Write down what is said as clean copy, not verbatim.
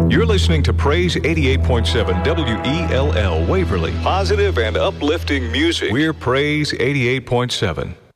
You're listening to Praise 88.7 WELL Waverly. Positive and uplifting music. We're Praise 88.7.